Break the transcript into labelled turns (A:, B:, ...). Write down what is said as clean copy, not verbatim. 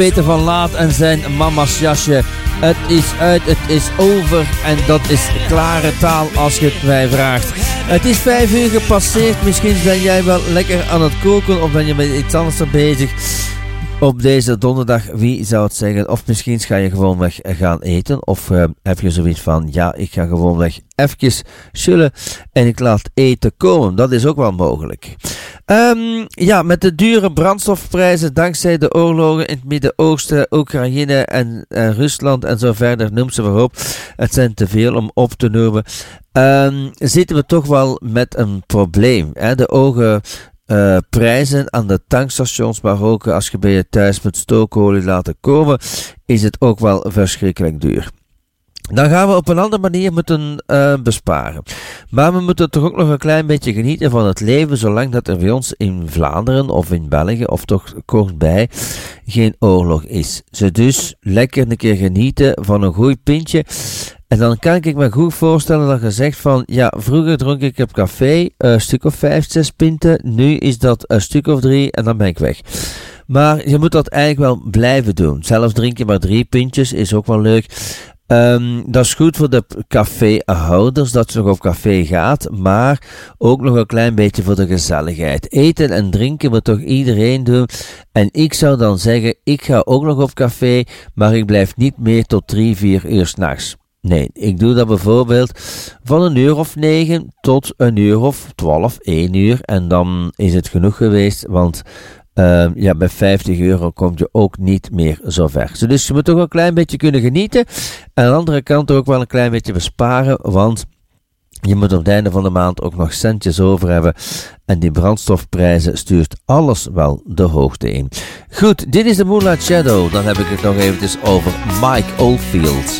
A: Peter van Laat en zijn mama's jasje. Het is uit, het is over en dat is klare taal als je het mij vraagt. Het is 5 uur gepasseerd, misschien ben jij wel lekker aan het koken of ben je met iets anders bezig. Op deze donderdag, wie zou het zeggen? Of misschien ga je gewoon weg gaan eten. Of heb je zoiets van, ja, ik ga gewoon weg even chillen en ik laat eten komen. Dat is ook wel mogelijk. Ja, met de dure brandstofprijzen, dankzij de oorlogen in het Midden-Oosten, Oekraïne en Rusland en zo verder, noem ze maar op. Het zijn te veel om op te noemen. Zitten we toch wel met een probleem. Hè? De ogen... prijzen aan de tankstations, maar ook als je bij je thuis met stookolie laten komen, is het ook wel verschrikkelijk duur. Dan gaan we op een andere manier moeten besparen. Maar we moeten toch ook nog een klein beetje genieten van het leven, zolang dat er bij ons in Vlaanderen of in België, of toch kortbij, geen oorlog is. Dus lekker een keer genieten van een goed pintje. En dan kan ik me goed voorstellen dat je zegt van, ja, vroeger dronk ik op café een stuk of 5, 6 pinten, nu is dat een stuk of 3 en dan ben ik weg. Maar je moet dat eigenlijk wel blijven doen. Zelfs drink je maar 3 pintjes, is ook wel leuk. Dat is goed voor de caféhouders, dat je nog op café gaat, maar ook nog een klein beetje voor de gezelligheid. Eten en drinken moet toch iedereen doen. En ik zou dan zeggen, ik ga ook nog op café, maar ik blijf niet meer tot 3, 4 uur 's nachts. Nee, ik doe dat bijvoorbeeld van 1 uur of 9 tot 1 uur of 12, 1 uur. En dan is het genoeg geweest, want ja, bij €50 kom je ook niet meer zo ver. Dus je moet toch een klein beetje kunnen genieten. En aan de andere kant ook wel een klein beetje besparen, want je moet op het einde van de maand ook nog centjes over hebben. En die brandstofprijzen stuurt alles wel de hoogte in. Goed, dit is de Moonlight Shadow. Dan heb ik het nog eventjes over Mike Oldfield.